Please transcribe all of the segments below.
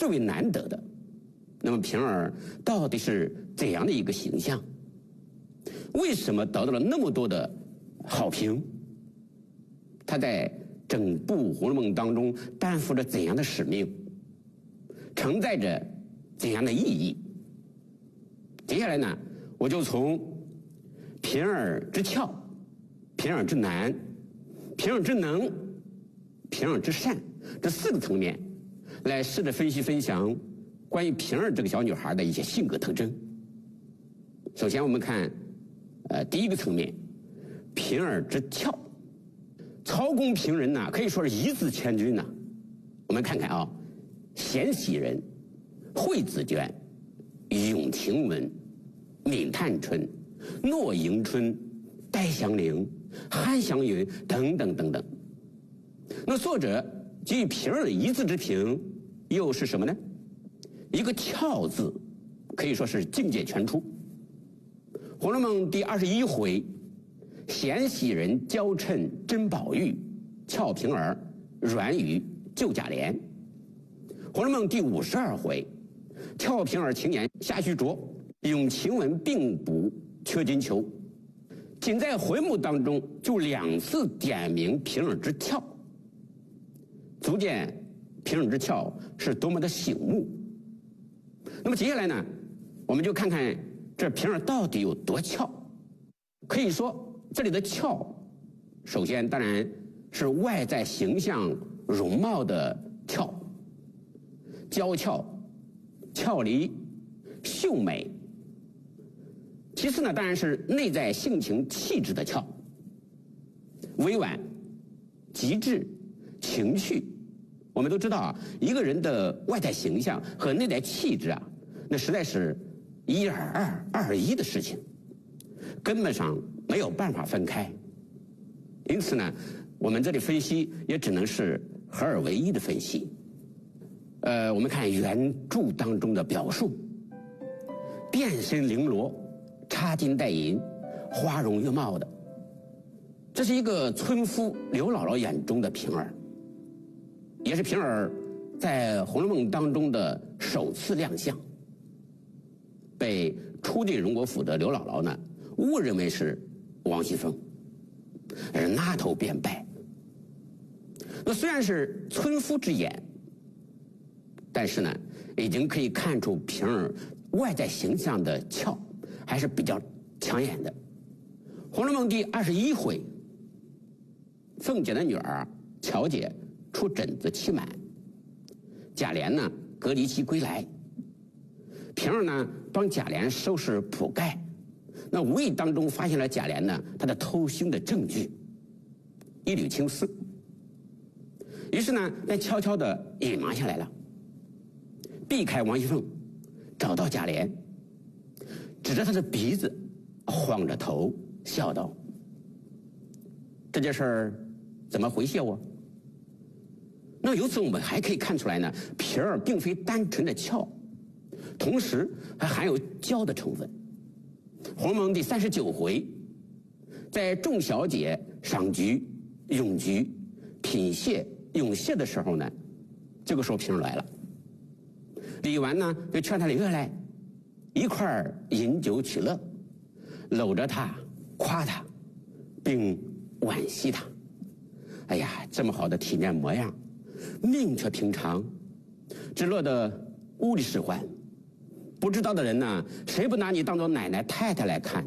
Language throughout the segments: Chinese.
至为难得的。那么平儿到底是怎样的一个形象？为什么得到了那么多的好评？他在整部《红楼梦》当中担负着怎样的使命？承载着怎样的意义？接下来呢，我就从平儿之俏、平儿之难、平儿之能、平儿之善这4个层面来试着分析分享关于平儿这个小女孩的一些性格特征。首先我们看第一个层面，平儿之俏。曹公平人呢，可以说是一字千金呐。我们看看啊，咸喜人、惠子娟、永晴雯、闵探春、诺迎春、戴祥龄、韩湘云等等等等。那作者给予平儿的一字之评又是什么呢？一个俏字，可以说是境界全出。《红楼梦》第21回，咸喜人娇嗔甄宝玉，俏平儿软语救贾琏。《红楼梦》第52回，俏平儿情言下须着，永晴雯并补缺金裘。仅在回目当中就2次点明平儿之俏，足见平儿之俏是多么的醒目。那么接下来呢，我们就看看这平儿到底有多俏。可以说这里的俏，首先当然是外在形象容貌的俏，娇俏、俏丽、秀美。其次呢，当然是内在性情气质的俏，委婉、极致、情趣。我们都知道啊，一个人的外在形象和内在气质啊，那实在是1而2、2而1的事情，根本上没有办法分开。因此呢，我们这里分析也只能是合二为一的分析。我们看原著当中的表述：遍身绫罗，插金戴银，花容月貌的。这是一个村夫刘姥姥眼中的平儿，也是平儿在《红楼梦》当中的首次亮相。被初进荣国府的刘姥姥呢，误认为是王熙凤，而那头便拜。那虽然是村夫之言，但是呢，已经可以看出平儿外在形象的俏还是比较抢眼的。《红楼梦》第21回，凤姐的女儿巧姐出疹子期满，贾琏呢隔离期归来，平儿呢帮贾琏收拾铺盖，那无意当中发现了贾琏呢他的偷腥的证据，一缕青丝。于是呢便悄悄地隐瞒下来了，避开王熙凤，找到贾琏，指着他的鼻子，晃着头笑道：“这件事儿怎么回谢我？”那由此我们还可以看出来呢，平儿并非单纯的俏，同时还含有娇的成分。《红楼梦》第39回，在众小姐赏菊、咏菊、品谢、咏谢的时候呢，这个时候平儿来了。李纨呢就劝他留下来，一块儿饮酒取乐，搂着他，夸他，并惋惜他。哎呀，这么好的体面模样，命却平常，只落得屋里使唤。不知道的人呢，谁不拿你当做奶奶太太来看？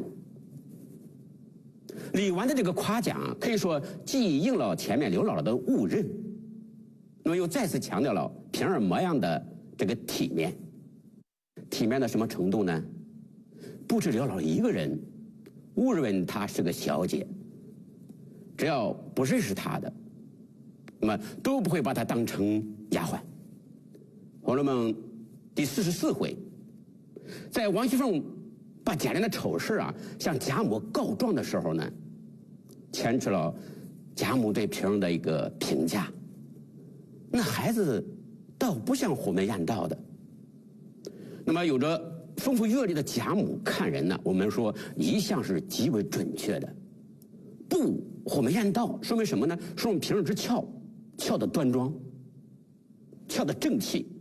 李纨的这个夸奖，可以说既应了前面刘姥姥的误认，那么又再次强调了平儿模样的这个体面。体面到什么程度呢？不止刘姥姥一个人误认为她是个小姐，只要不认识她的，那么都不会把她当成丫鬟。《红楼梦》第44回，在王熙凤把贾琏的丑事啊向贾母告状的时候呢，牵扯了贾母对平儿的一个评价。那孩子倒不像虎门艳道的。那么有着丰富阅历的贾母看人呢，我们说一向是极为准确的。不虎门艳道说明什么呢？说明平儿之俏，俏的端庄，俏的正气，